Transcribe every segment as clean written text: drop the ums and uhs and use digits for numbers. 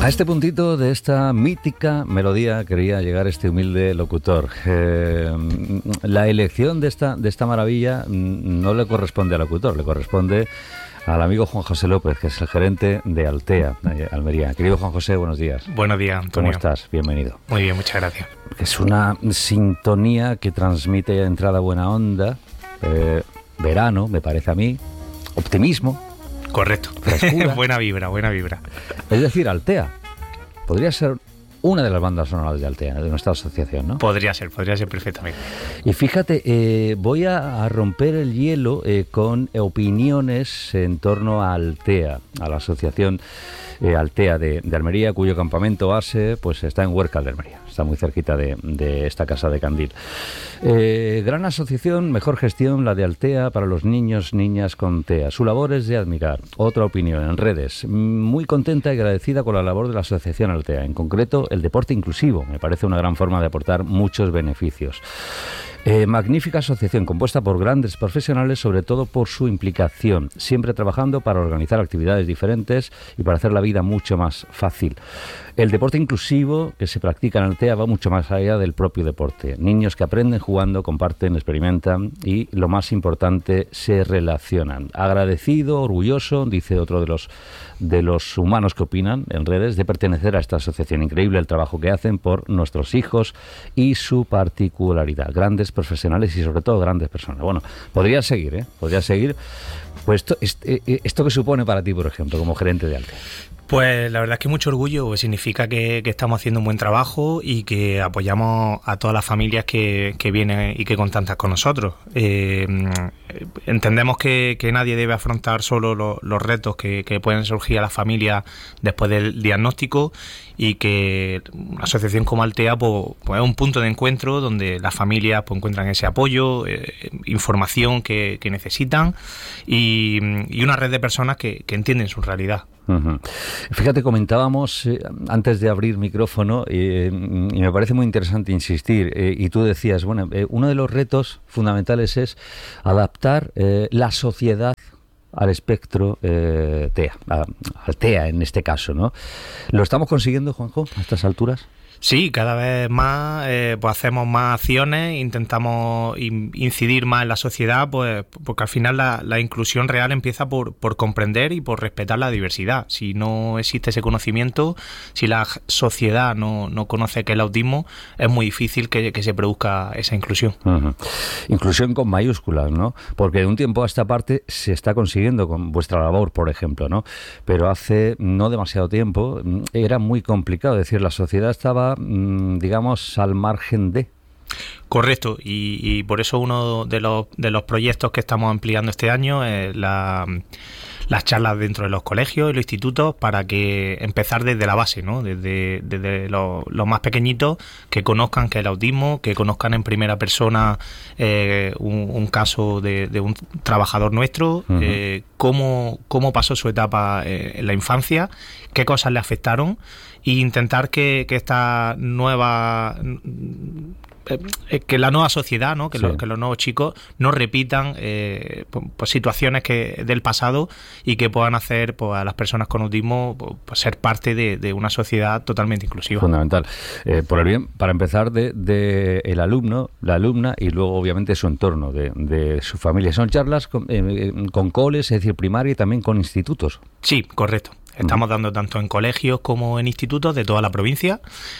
A este puntito de esta mítica melodía quería llegar este humilde locutor. La elección de esta maravilla no le corresponde al locutor, le corresponde al amigo Juan José López, que es el gerente de Altea, Almería. Querido Juan José, buenos días. Buenos días, Antonio. ¿Cómo estás? Bienvenido. Muy bien, muchas gracias. Es una sintonía que transmite de entrada buena onda, verano, me parece a mí, optimismo. Correcto. Buena vibra. Es decir, Altea podría ser una de las bandas sonoras de Altea, de nuestra asociación, ¿no? Podría ser perfectamente. Y fíjate, voy a romper el hielo con opiniones en torno a Altea, a la asociación Altea de Almería, cuyo campamento base pues está en Huércal de Almería, está muy cerquita de esta casa de Candil. Gran asociación, mejor gestión la de Altea para los niños, niñas con TEA. Su labor es de admirar. Otra opinión en redes. Muy contenta y agradecida con la labor de la asociación Altea, en concreto el deporte inclusivo. Me parece una gran forma de aportar muchos beneficios. Magnífica asociación compuesta por grandes profesionales, sobre todo por su implicación, siempre trabajando para organizar actividades diferentes y para hacer la vida mucho más fácil. El deporte inclusivo que se practica en Altea va mucho más allá del propio deporte. Niños que aprenden jugando, comparten, experimentan y, lo más importante, se relacionan. Agradecido, orgulloso, dice otro de los humanos que opinan en redes, de pertenecer a esta asociación. Increíble el trabajo que hacen por nuestros hijos y su particularidad. Grandes profesionales y sobre todo grandes personas. Bueno, podría seguir. Pues esto que supone para ti, por ejemplo, como gerente de Altea. Pues la verdad es que mucho orgullo, pues significa que estamos haciendo un buen trabajo y que apoyamos a todas las familias que vienen y que contactan con nosotros. Entendemos que nadie debe afrontar solo los retos que pueden surgir a las familias después del diagnóstico, y que una asociación como Altea pues es un punto de encuentro donde las familias pues encuentran ese apoyo, información que necesitan y una red de personas que entienden su realidad. Uh-huh. Fíjate, comentábamos antes de abrir micrófono y me parece muy interesante insistir, y tú decías, bueno, uno de los retos fundamentales es adaptar la sociedad al espectro TEA, al TEA en este caso, ¿no? ¿Lo estamos consiguiendo, Juanjo, a estas alturas? Sí, cada vez más pues hacemos más acciones, intentamos incidir más en la sociedad, pues porque al final la inclusión real empieza por comprender y por respetar la diversidad. Si no existe ese conocimiento, si la sociedad no conoce qué es el autismo, es muy difícil que se produzca esa inclusión. Uh-huh. Inclusión con mayúsculas, ¿no? Porque de un tiempo a esta parte se está consiguiendo con vuestra labor, por ejemplo, ¿no? Pero hace no demasiado tiempo era muy complicado, es decir, la sociedad estaba digamos al margen de. Correcto, y por eso uno de los proyectos que estamos ampliando este año es las charlas dentro de los colegios y los institutos, para que empezar desde la base, ¿no? Desde los más pequeñitos, que conozcan qué es el autismo, que conozcan en primera persona un caso de un trabajador nuestro, uh-huh. Cómo pasó su etapa en la infancia, qué cosas le afectaron, e intentar que esta nueva que la nueva sociedad, ¿no? Que los nuevos chicos no repitan pues situaciones del pasado, y que puedan hacer pues a las personas con autismo pues ser parte de una sociedad totalmente inclusiva. Fundamental. Por el bien, para empezar, de el alumno, la alumna, y luego obviamente su entorno, de su familia. Son charlas con coles, es decir, primaria, y también con institutos. Sí, correcto. Estamos dando tanto en colegios como en institutos de toda la provincia.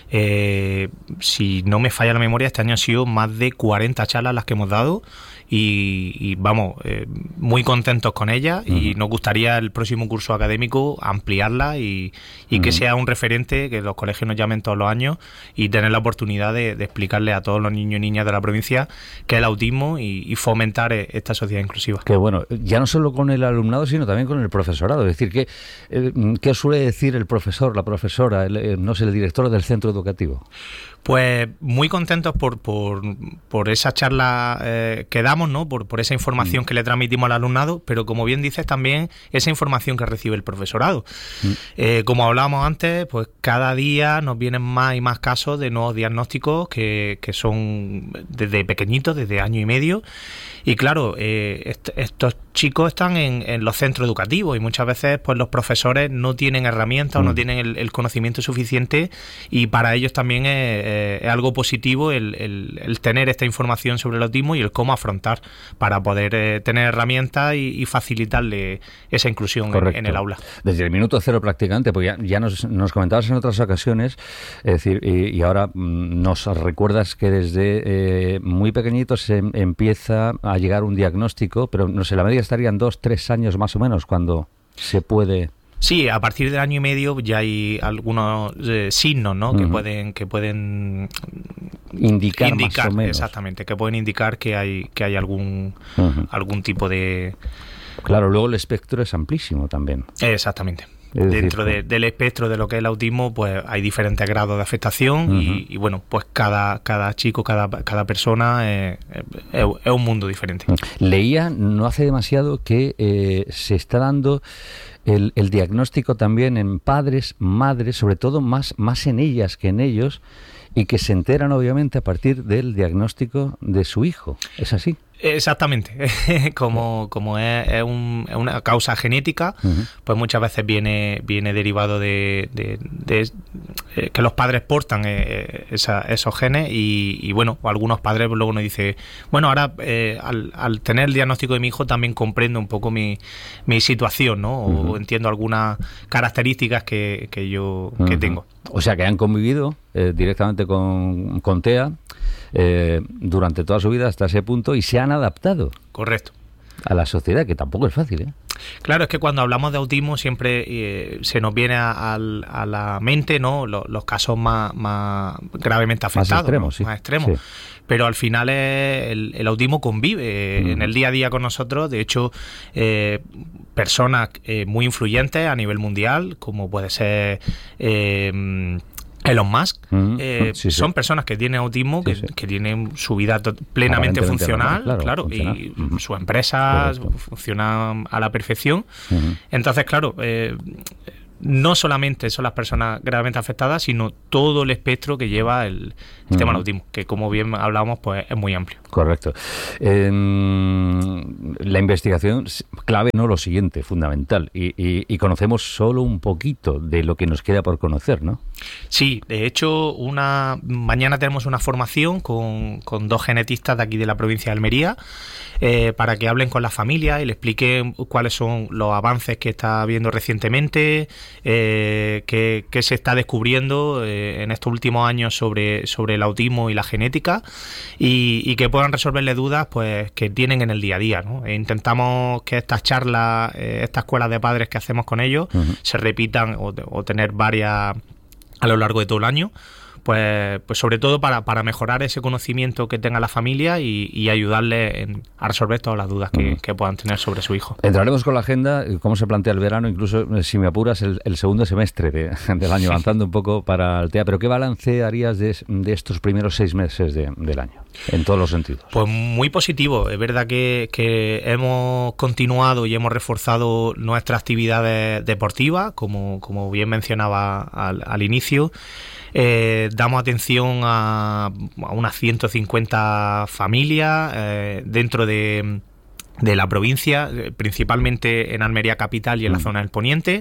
Si no me falla la memoria, este año han sido más de 40 charlas las que hemos dado, y vamos, muy contentos con ellas, y nos gustaría el próximo curso académico ampliarla y que sea un referente, que los colegios nos llamen todos los años, y tener la oportunidad de explicarle a todos los niños y niñas de la provincia qué es el autismo y fomentar esta sociedad inclusiva. Que bueno, ya no solo con el alumnado, sino también con el profesorado. Es decir, ¿qué os suele decir el profesor, la profesora, no sé, el director del centro educativo? Pues muy contentos por esa charla que damos, ¿no? Por esa información que le transmitimos al alumnado, pero como bien dices, también esa información que recibe el profesorado. Como hablábamos antes, pues cada día nos vienen más y más casos de nuevos diagnósticos que son desde pequeñitos, desde año y medio, y claro, estos chicos están en los centros educativos y muchas veces pues los profesores no tienen herramientas o no tienen el conocimiento suficiente, y para ellos también es algo positivo el tener esta información sobre el autismo y el cómo afrontar para poder tener herramientas y facilitarle esa inclusión en el aula. Desde el minuto cero prácticamente, porque ya nos comentabas en otras ocasiones, es decir, y ahora nos recuerdas que desde muy pequeñitos se empieza a llegar un diagnóstico, pero no sé, la media estarían 2-3 años más o menos cuando se puede... Sí, a partir del año y medio ya hay algunos signos, ¿no? que pueden indicar más o menos. Exactamente, que pueden indicar que hay algún tipo de... Claro, luego el espectro es amplísimo también. Exactamente. Dentro del espectro de lo que es el autismo, pues hay diferentes grados de afectación y bueno, pues cada chico, cada persona es un mundo diferente. Leía no hace demasiado que se está dando el diagnóstico también en padres, madres, sobre todo más en ellas que en ellos, y que se enteran obviamente a partir del diagnóstico de su hijo. ¿Es así? Exactamente. Como es una causa genética, pues muchas veces viene derivado de que los padres portan esos genes y bueno, algunos padres luego nos dicen, bueno, ahora al tener el diagnóstico de mi hijo también comprendo un poco mi situación, ¿no? O entiendo algunas características que yo tengo. O sea, que han convivido directamente con TEA durante toda su vida hasta ese punto y se han adaptado. Correcto. A la sociedad, que tampoco es fácil, ¿eh? Claro, es que cuando hablamos de autismo siempre se nos viene a la mente, ¿no? Los casos más gravemente afectados, más extremos, ¿no? Más extremos. Sí. Pero al final el autismo convive en el día a día con nosotros. De hecho, personas muy influyentes a nivel mundial, como puede ser Elon Musk, son personas que tienen autismo, que tienen su vida plenamente funcional, claro, y su empresa funciona a la perfección. Entonces, claro, no solamente son las personas gravemente afectadas, sino todo el espectro que lleva el tema del autismo, que como bien hablábamos, pues es muy amplio. Correcto. La investigación clave, no lo siguiente, fundamental, y conocemos solo un poquito de lo que nos queda por conocer, ¿no? Sí, de hecho, mañana tenemos una formación con 2 genetistas de aquí de la provincia de Almería, para que hablen con la familia y le expliquen cuáles son los avances que está habiendo recientemente, qué se está descubriendo en estos últimos años sobre el autismo y la genética, y que puedan resolverle dudas pues que tienen en el día a día, ¿no? Intentamos que estas charlas, estas escuelas de padres que hacemos con ellos, se repitan o tener varias a lo largo de todo el año, pues sobre todo para mejorar ese conocimiento que tenga la familia y ayudarle a resolver todas las dudas que puedan tener sobre su hijo. Entraremos con la agenda, cómo se plantea el verano, incluso si me apuras el segundo semestre del año, avanzando un poco para el TEA, pero ¿qué balance harías de estos primeros 6 meses del año, en todos los sentidos? Pues muy positivo. Es verdad que hemos continuado y hemos reforzado nuestras actividades deportivas, como bien mencionaba al inicio. Damos atención a unas 150 familias dentro de la provincia, principalmente en Almería capital y en la zona del poniente,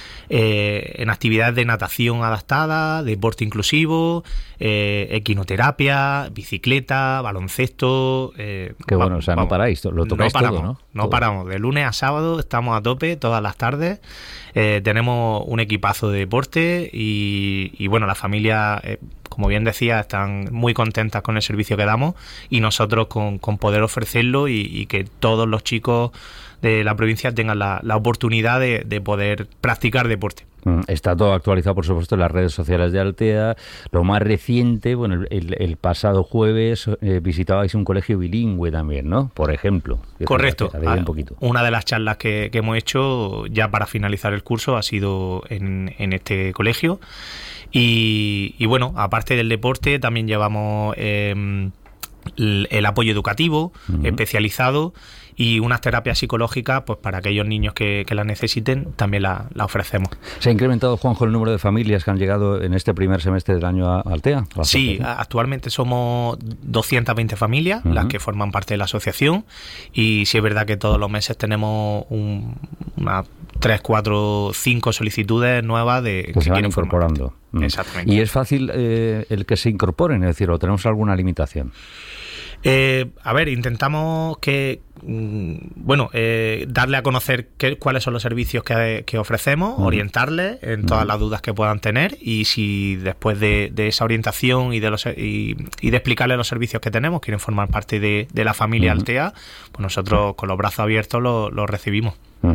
en actividades de natación adaptada, deporte inclusivo, equinoterapia, bicicleta, baloncesto. Qué bueno, o sea, no paráis, lo tocáis todo, ¿no? No paramos, de lunes a sábado estamos a tope todas las tardes. Tenemos un equipazo de deporte y bueno, la familia, como bien decía, están muy contentas con el servicio que damos y nosotros con poder ofrecerlo y que todos los chicos de la provincia tengan la oportunidad de poder practicar deporte. Está todo actualizado, por supuesto, en las redes sociales de Altea. Lo más reciente, bueno, el pasado jueves visitabais un colegio bilingüe también, ¿no? Por ejemplo. Correcto. Un poquito. Una de las charlas que hemos hecho ya para finalizar el curso ha sido en este colegio. Y bueno, aparte del deporte, también llevamos el apoyo educativo especializado y unas terapias psicológicas, pues para aquellos niños que las necesiten, también la ofrecemos. ¿Se ha incrementado, Juanjo, el número de familias que han llegado en este primer semestre del año a Altea? Sí, actualmente somos 220 familias las que forman parte de la asociación, y sí es verdad que todos los meses tenemos unas 3, 4, 5 solicitudes nuevas de que se van incorporando. Exactamente. ¿Y es fácil el que se incorporen? Es decir, ¿o tenemos alguna limitación? A ver, intentamos que darle a conocer cuáles son los servicios que ofrecemos, orientarles en todas las dudas que puedan tener, y si después de esa orientación y de explicarles los servicios que tenemos quieren formar parte de la familia Altea, pues nosotros con los brazos abiertos los recibimos.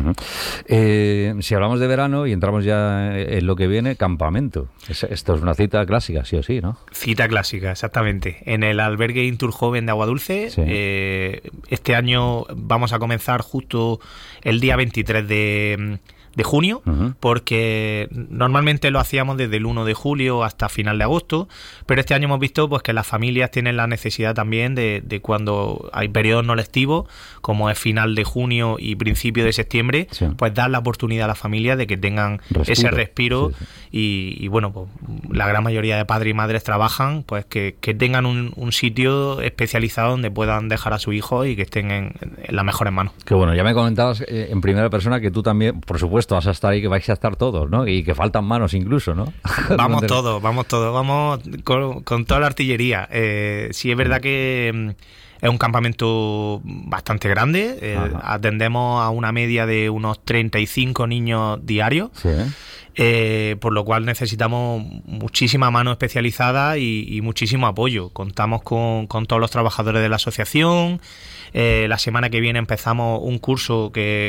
Si hablamos de verano y entramos ya en lo que viene, campamento. Esto es una cita clásica, sí o sí, ¿no? Cita clásica, exactamente. En el albergue Intur Joven de Aguadulce, este año vamos a comenzar justo el día 23 de junio, porque normalmente lo hacíamos desde el 1 de julio hasta final de agosto, pero este año hemos visto pues que las familias tienen la necesidad también de cuando hay periodos no lectivos, como es final de junio y principio de septiembre, pues dar la oportunidad a las familias de que tengan ese respiro. Y bueno, pues la gran mayoría de padres y madres trabajan, pues que tengan un sitio especializado donde puedan dejar a su hijo y que estén en las mejores manos. Que bueno, ya me comentabas en primera persona que tú también, por supuesto, vas a estar ahí, que vais a estar todos, ¿no? Y que faltan manos incluso, ¿no? Vamos todos, vamos con toda la artillería. Sí es verdad que es un campamento bastante grande, atendemos a una media de unos 35 niños diarios, por lo cual necesitamos muchísima mano especializada y muchísimo apoyo. Contamos con todos los trabajadores de la asociación. La semana que viene empezamos un curso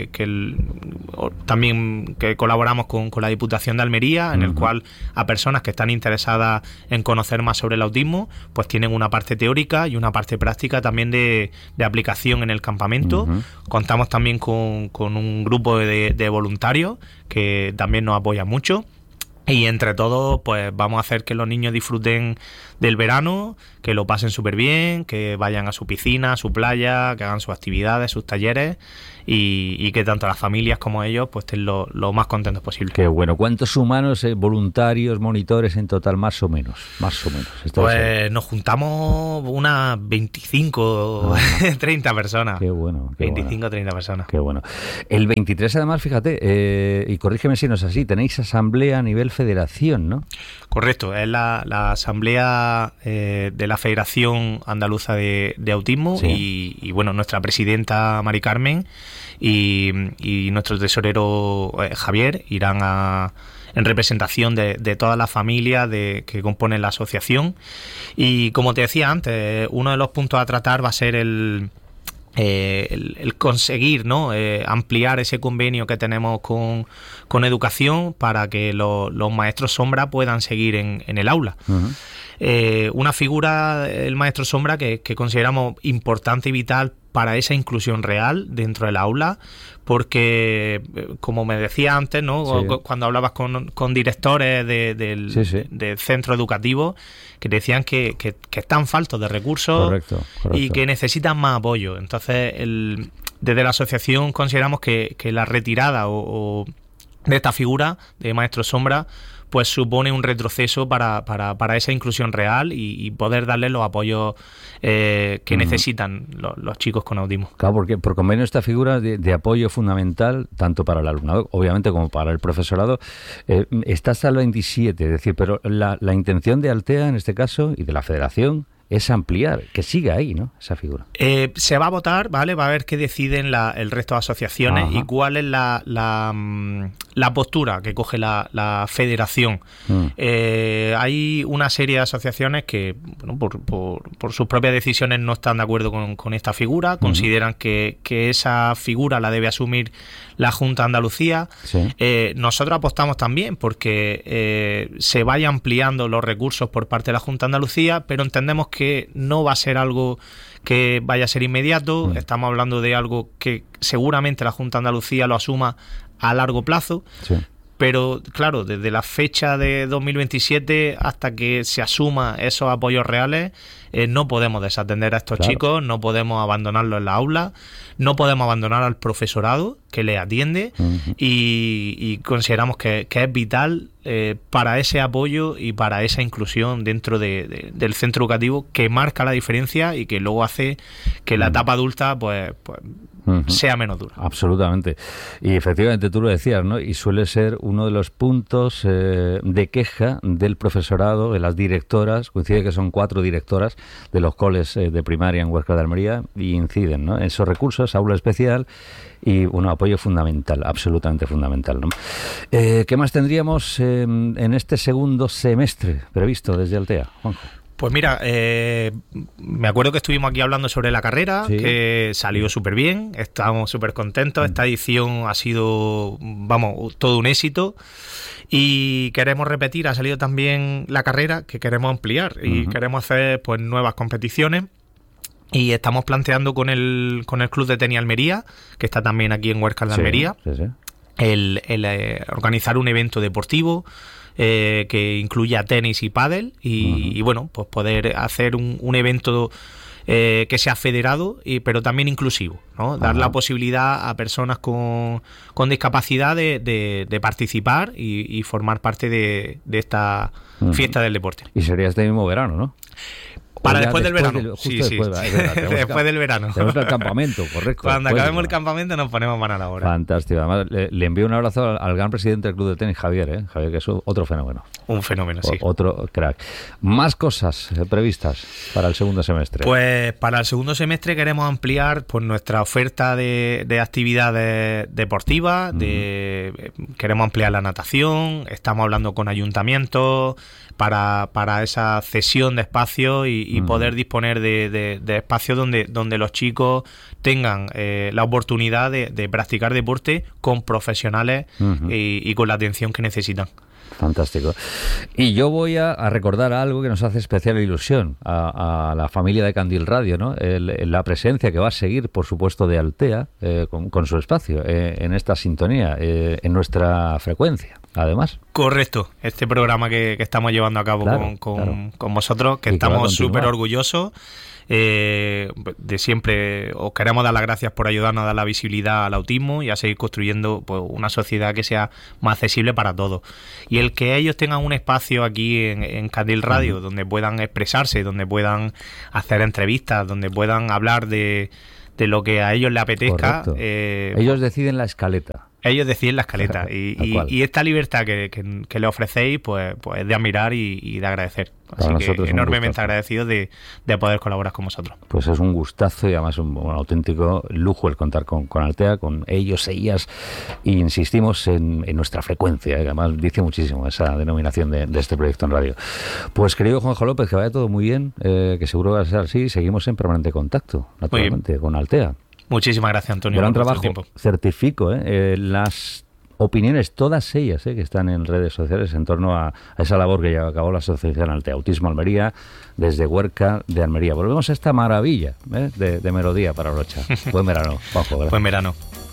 también colaboramos con la Diputación de Almería, en el cual a personas que están interesadas en conocer más sobre el autismo, pues tienen una parte teórica y una parte práctica también de aplicación en el campamento. Contamos también con un grupo de voluntarios que también nos apoyan mucho. Y entre todos, pues vamos a hacer que los niños disfruten del verano, que lo pasen súper bien, que vayan a su piscina, a su playa, que hagan sus actividades, sus talleres, y que tanto las familias como ellos pues estén lo más contentos posible. Qué bueno. ¿Cuántos humanos, voluntarios, monitores en total, más o menos? Pues nos juntamos unas 25, 30 personas. Qué bueno. 25, 30 personas. Qué bueno. El 23, además, fíjate, y corrígeme si no es así, tenéis asamblea a nivel federación, ¿no? Correcto, es la asamblea de la Federación Andaluza de Autismo, y bueno, nuestra presidenta Mari Carmen y nuestro tesorero Javier irán en representación de todas las familias que componen la asociación. Y como te decía antes, uno de los puntos a tratar va a ser el conseguir, ¿no?, ampliar ese convenio que tenemos con educación para que los maestros sombra puedan seguir en el aula. Una figura, el maestro sombra, que consideramos importante y vital para esa inclusión real dentro del aula, porque, como me decía antes, ¿no?, cuando hablabas con directores de centros educativos, que te decían que están faltos de recursos. Correcto. Y que necesitan más apoyo. Entonces, desde la asociación consideramos que la retirada o de esta figura de maestro sombra pues supone un retroceso para esa inclusión real y poder darles los apoyos que necesitan los chicos con autismo. Claro, porque por convenio esta figura de apoyo fundamental, tanto para el alumnado, obviamente, como para el profesorado, está hasta el 27, es decir, pero la intención de Altea, en este caso, y de la Federación, es ampliar, que siga ahí, ¿no?, esa figura. Se va a votar, ¿vale? Va a ver qué deciden el resto de asociaciones y cuál es la postura que coge la federación. Hay una serie de asociaciones que, bueno, por sus propias decisiones no están de acuerdo con esta figura, consideran que esa figura la debe asumir la Junta de Andalucía. Nosotros apostamos también porque se vaya ampliando los recursos por parte de la Junta de Andalucía, pero entendemos que no va a ser algo que vaya a ser inmediato. Estamos hablando de algo que seguramente la Junta de Andalucía lo asuma a largo plazo, pero claro, desde la fecha de 2027 hasta que se asuma esos apoyos reales, no podemos desatender a estos chicos, no podemos abandonarlos en la aula, no podemos abandonar al profesorado que les atiende, y consideramos que es vital para ese apoyo y para esa inclusión dentro del centro educativo, que marca la diferencia y que luego hace que la etapa adulta pues sea menos dura. Absolutamente. Y efectivamente tú lo decías, ¿no? Y suele ser uno de los puntos de queja del profesorado, de las directoras. Coincide que son 4 directoras de los coles de primaria en Huesca de Almería, y inciden, ¿no?, en esos recursos, aula especial y un apoyo fundamental, absolutamente fundamental, ¿no? ¿Qué más tendríamos en este segundo semestre previsto desde Altea, Juanjo? Pues mira, me acuerdo que estuvimos aquí hablando sobre la carrera, que salió súper bien, estamos súper contentos, esta edición ha sido, todo un éxito, y queremos repetir, ha salido también la carrera, que queremos ampliar, y queremos hacer pues nuevas competiciones, y estamos planteando con el Club de Tenis Almería, que está también aquí en Huesca de Almería, el organizar un evento deportivo, que incluya tenis y pádel, y bueno, pues poder hacer un evento que sea federado, pero también inclusivo, ¿no? Dar la posibilidad a personas con discapacidad de participar y formar parte de esta fiesta del deporte. Y sería este mismo verano, ¿no? Para después del verano. Después del verano. Tenemos el campamento, correcto. Cuando acabemos el campamento nos ponemos manos a la obra. Fantástico. Además, le envío un abrazo al gran presidente del Club de Tenis, Javier, Javier, que es otro fenómeno. Un fenómeno, sí. Otro crack. ¿Más cosas previstas para el segundo semestre? Pues para el segundo semestre queremos ampliar pues nuestra oferta de actividades deportivas, queremos ampliar la natación, estamos hablando con ayuntamientos para esa cesión de espacios y poder disponer de espacios donde los chicos tengan la oportunidad de practicar deporte con profesionales y con la atención que necesitan. Fantástico. Y yo voy a recordar algo que nos hace especial ilusión a la familia de Candil Radio, ¿no? La presencia que va a seguir, por supuesto, de Altea con su espacio en esta sintonía, en nuestra frecuencia, además. Correcto. Este programa que estamos llevando a cabo con vosotros, que estamos súper orgullosos. De siempre os queremos dar las gracias por ayudarnos a dar la visibilidad al autismo y a seguir construyendo pues una sociedad que sea más accesible para todos, y el que ellos tengan un espacio aquí en Candil Radio donde puedan expresarse, donde puedan hacer entrevistas, donde puedan hablar de lo que a ellos les apetezca. Ellos deciden la escaleta. Ellos deciden la escaleta y esta libertad que le ofrecéis pues es de admirar y de agradecer. Así que enormemente agradecidos de poder colaborar con vosotros. Pues es un gustazo y además un auténtico lujo el contar con Altea, con ellos, ellas, e insistimos en nuestra frecuencia, que además dice muchísimo esa denominación de este proyecto en radio. Pues querido Juanjo López, que vaya todo muy bien, que seguro va a ser así, seguimos en permanente contacto, naturalmente, con Altea. Muchísimas gracias, Antonio. Gran trabajo, certifico las opiniones, todas ellas que están en redes sociales en torno a esa labor que lleva a cabo la Asociación Altea Autismo Almería desde Huesca de Almería. Volvemos a esta maravilla de melodía para brocha. Buen verano, Juanjo. Buen verano.